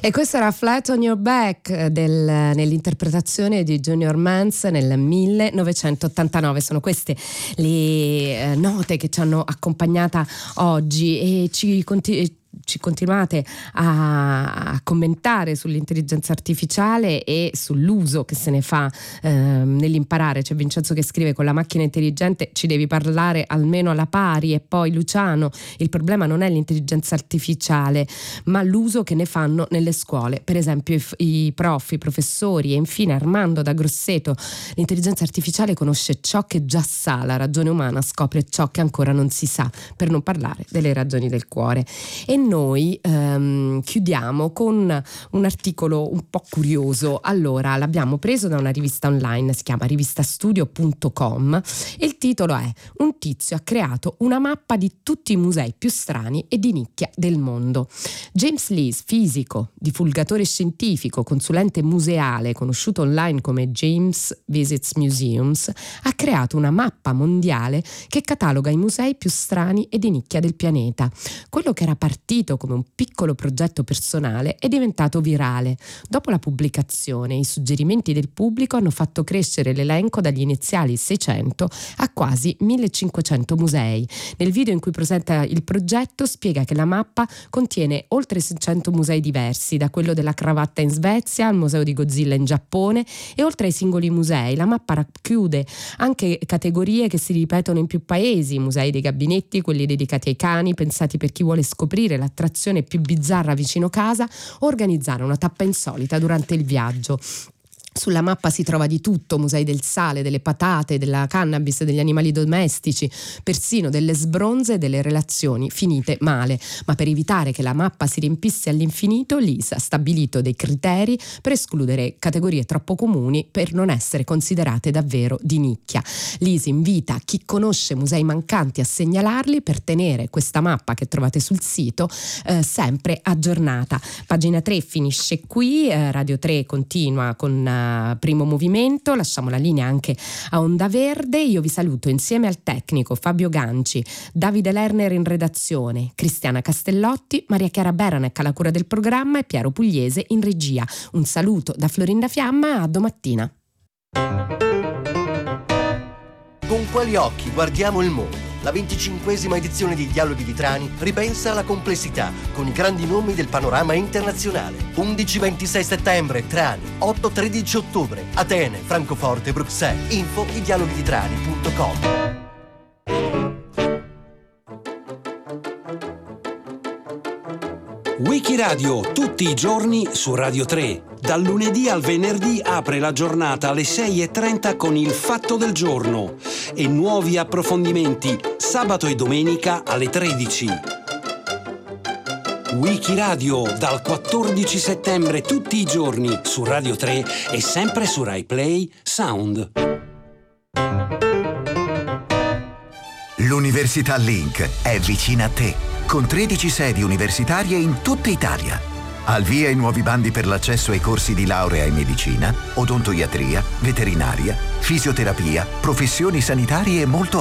E questo era Flat on Your Back nell'interpretazione di Junior Mance nel 1989. Sono queste le note che ci hanno accompagnata oggi e ci continuate a commentare sull'intelligenza artificiale e sull'uso che se ne fa nell'imparare. C'è Vincenzo che scrive: con la macchina intelligente ci devi parlare almeno alla pari. E poi Luciano: il problema non è l'intelligenza artificiale ma l'uso che ne fanno nelle scuole, per esempio i professori. E infine Armando da Grosseto: l'intelligenza artificiale conosce ciò che già sa, la ragione umana scopre ciò che ancora non si sa, per non parlare delle ragioni del cuore. E noi chiudiamo con un articolo un po' curioso. Allora, l'abbiamo preso da una rivista online, si chiama rivistastudio.com, e il titolo è: un tizio ha creato una mappa di tutti i musei più strani e di nicchia del mondo. James Lees, fisico, divulgatore scientifico, consulente museale, conosciuto online come James Visits Museums, ha creato una mappa mondiale che cataloga i musei più strani e di nicchia del pianeta. Quello che era partito come un piccolo progetto personale è diventato virale. Dopo la pubblicazione, i suggerimenti del pubblico hanno fatto crescere l'elenco dagli iniziali 600 a quasi 1500 musei. Nel video in cui presenta il progetto spiega che la mappa contiene oltre 600 musei diversi, da quello della cravatta in Svezia al museo di Godzilla in Giappone, e oltre ai singoli musei la mappa racchiude anche categorie che si ripetono in più paesi: musei dei gabinetti, quelli dedicati ai cani, pensati per chi vuole scoprire l'attrazione più bizzarra vicino casa o organizzare una tappa insolita durante il viaggio. Sulla mappa si trova di tutto: musei del sale, delle patate, della cannabis, degli animali domestici, persino delle sbronze e delle relazioni finite male. Ma per evitare che la mappa si riempisse all'infinito, Lisa ha stabilito dei criteri per escludere categorie troppo comuni per non essere considerate davvero di nicchia. Lisa invita chi conosce musei mancanti a segnalarli per tenere questa mappa che trovate sul sito sempre aggiornata. Pagina 3 finisce qui, Radio 3 continua con Primo Movimento. Lasciamo la linea anche a Onda Verde. Io vi saluto insieme al tecnico Fabio Ganci, Davide Lerner in redazione, Cristiana Castellotti, Maria Chiara Beranec alla cura del programma e Piero Pugliese in regia. Un saluto da Florinda Fiamma, a domattina. Con quali occhi guardiamo il mondo? La 25esima edizione di Dialoghi di Trani ripensa alla complessità con i grandi nomi del panorama internazionale. 11-26 settembre Trani, 8-13 ottobre Atene, Francoforte, Bruxelles. Info idialoghiditrani.com. Wikiradio tutti i giorni su Radio 3. Dal lunedì al venerdì apre la giornata alle 6:30 con il Fatto del giorno e nuovi approfondimenti sabato e domenica alle 13. Wikiradio dal 14 settembre tutti i giorni su Radio 3 e sempre su Rai Play Sound. L'Università Link è vicina a te, con 13 sedi universitarie in tutta Italia. Al via i nuovi bandi per l'accesso ai corsi di laurea in medicina, odontoiatria, veterinaria, fisioterapia, professioni sanitarie e molto